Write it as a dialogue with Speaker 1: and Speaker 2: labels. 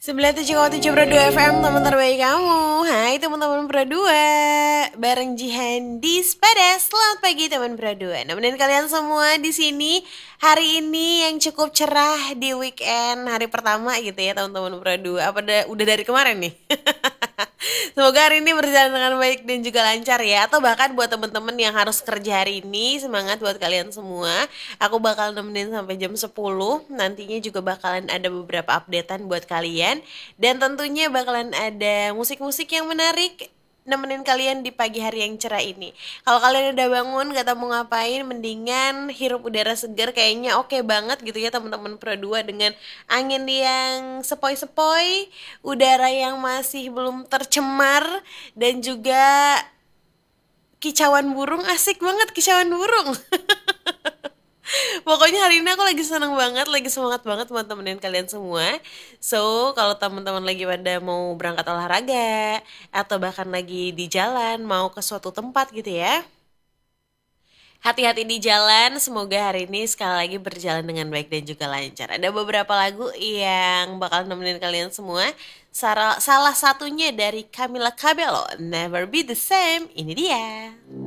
Speaker 1: 97,7 Pro 2 FM, teman terbaik kamu. Hai teman-teman Pro 2, bareng Jihan di Sepeda. Selamat pagi teman Pro 2. Nemenin kalian semua di sini hari ini yang cukup cerah di weekend hari pertama gitu ya teman-teman Pro 2. Udah dari kemarin nih? Semoga hari ini berjalan dengan baik dan juga lancar ya. Atau bahkan buat temen-temen yang harus kerja hari ini, semangat buat kalian semua. Aku bakal nemenin sampai jam 10. Nantinya juga bakalan ada beberapa updatean buat kalian. Dan tentunya bakalan ada musik-musik yang menarik nemenin kalian di pagi hari yang cerah ini. Kalau kalian udah bangun gak tahu mau ngapain, mendingan hirup udara segar, kayaknya oke banget gitu ya teman-teman Pro 2, dengan angin yang sepoi-sepoi, udara yang masih belum tercemar, dan juga kicauan burung. Asik banget kicauan burung. Pokoknya hari ini aku lagi seneng banget, lagi semangat banget buat temenin kalian semua. So, kalau teman-teman lagi pada mau berangkat olahraga atau bahkan lagi di jalan mau ke suatu tempat gitu ya, hati-hati di jalan. Semoga hari ini sekali lagi berjalan dengan baik dan juga lancar. Ada beberapa lagu yang bakal nemenin kalian semua. Salah satunya dari Camila Cabello, Never Be The Same. Ini dia.